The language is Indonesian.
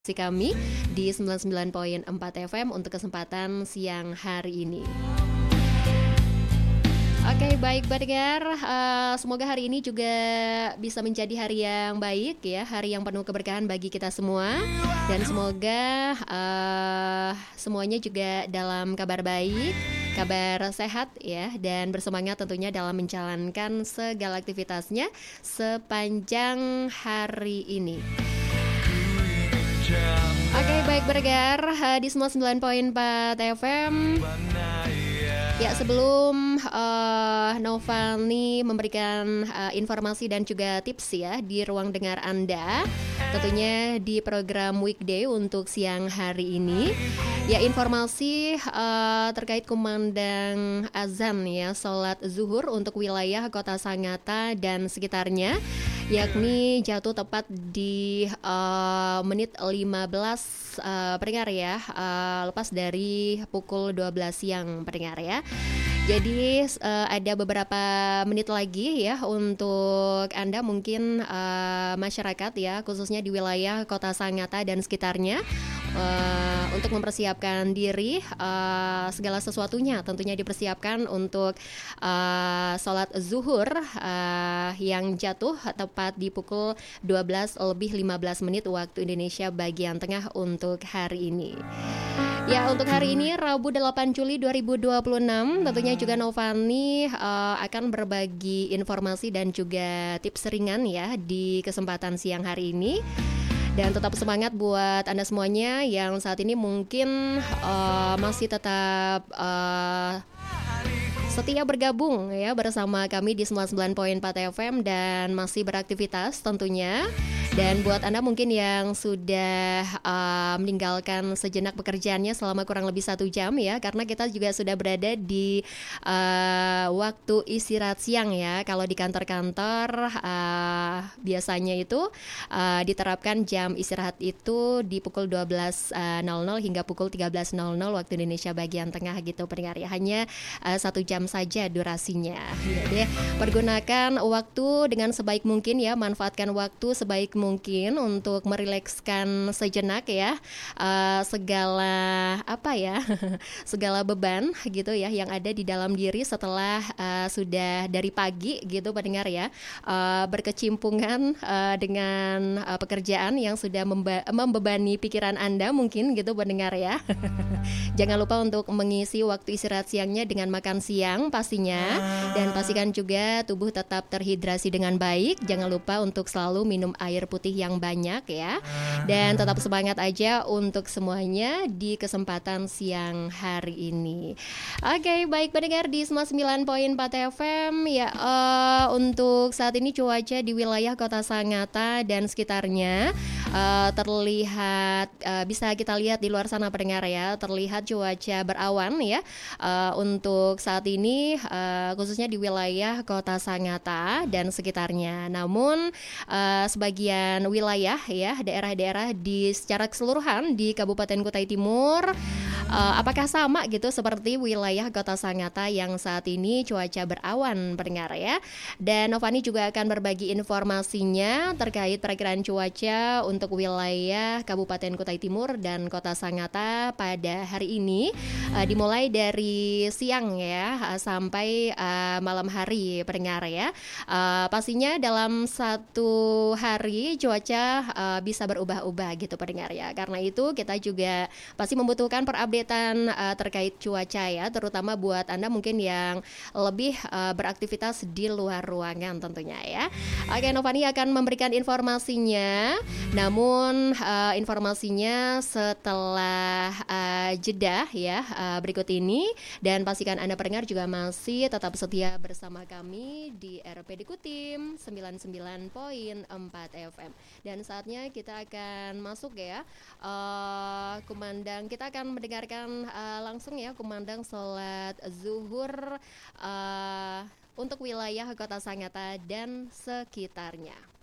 kami di 99,4 FM untuk kesempatan siang hari ini. Oke, baik pendengar, semoga hari ini juga bisa menjadi hari yang baik ya, hari yang penuh keberkahan bagi kita semua. Dan semoga semuanya juga dalam kabar baik, kabar sehat ya, dan bersemangat tentunya dalam menjalankan segala aktivitasnya sepanjang hari ini. Oke, baik pendengar di 99,4 FM. Ya, sebelum Novani memberikan informasi dan juga tips ya di ruang dengar Anda, tentunya di program Weekday untuk siang hari ini. Ya, informasi terkait kumandang azan ya, sholat zuhur untuk wilayah Kota Sangatta dan sekitarnya, yakni jatuh tepat di menit 15 pendengar ya, lepas dari pukul 12 siang pendengar ya. Jadi ada beberapa menit lagi ya untuk Anda mungkin masyarakat ya, khususnya di wilayah Kota Sangatta dan sekitarnya, untuk mempersiapkan diri, segala sesuatunya tentunya dipersiapkan untuk sholat zuhur yang jatuh tepat di pukul 12 lebih 15 menit waktu Indonesia bagian tengah untuk hari ini. Ya, untuk hari ini Rabu 8 Juli 2026 tentunya juga Novani akan berbagi informasi dan juga tips ringan ya di kesempatan siang hari ini. Dan tetap semangat buat Anda semuanya yang saat ini mungkin masih tetap setia bergabung ya bersama kami di 99,4 FM dan masih beraktivitas tentunya. Dan buat Anda mungkin yang sudah meninggalkan sejenak pekerjaannya selama kurang lebih 1 jam ya, karena kita juga sudah berada di waktu istirahat siang ya. Kalau di kantor-kantor biasanya itu diterapkan jam istirahat itu di pukul 12.00 hingga pukul 13.00 waktu Indonesia bagian tengah gitu pendengar ya. Hanya 1 jam saja durasinya. Jadi pergunakan waktu dengan sebaik mungkin ya, manfaatkan waktu sebaik mungkin untuk merilekskan sejenak ya, segala apa ya segala beban gitu ya yang ada di dalam diri setelah sudah dari pagi gitu pendengar ya, berkecimpungan dengan pekerjaan yang sudah membebani pikiran Anda mungkin gitu pendengar ya. Jangan lupa untuk mengisi waktu istirahat siangnya dengan makan siang pastinya, dan pastikan juga tubuh tetap terhidrasi dengan baik. Jangan lupa untuk selalu minum air putih yang banyak ya. Dan tetap semangat aja untuk semuanya di kesempatan siang hari ini. Oke, baik pendengar di 99,4 FM ya, untuk saat ini cuaca di wilayah Kota Sangatta dan sekitarnya terlihat, bisa kita lihat di luar sana pendengar ya, terlihat cuaca berawan ya untuk saat ini, khususnya di wilayah Kota Sangatta dan sekitarnya. Namun sebagian wilayah ya, daerah-daerah di secara keseluruhan di Kabupaten Kutai Timur, apakah sama gitu seperti wilayah Kota Sangatta yang saat ini cuaca berawan pendengar ya. Dan Novani juga akan berbagi informasinya terkait perakiraan cuaca untuk wilayah Kabupaten Kutai Timur dan Kota Sangatta pada hari ini, dimulai dari siang ya sampai malam hari pendengar ya. Pastinya dalam satu hari cuaca bisa berubah-ubah gitu pendengar ya. Karena itu kita juga pasti membutuhkan perupdatean terkait cuaca ya, terutama buat Anda mungkin yang lebih beraktivitas di luar ruangan tentunya ya. Oke, Novani akan memberikan informasinya, namun informasinya setelah jeda ya berikut ini. Dan pastikan Anda pendengar juga masih tetap setia bersama kami di RPD Kutim 99,4 FM. Dan saatnya kita akan masuk ya, kita akan mendengarkan langsung ya kumandang sholat zuhur untuk wilayah Kota Sangatta dan sekitarnya.